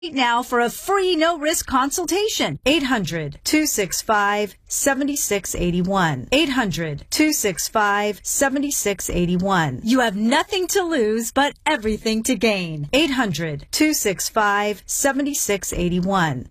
now for a free no-risk consultation. 800-265-7681. 800-265-7681. You have nothing to lose but everything to gain. 800-265-7681.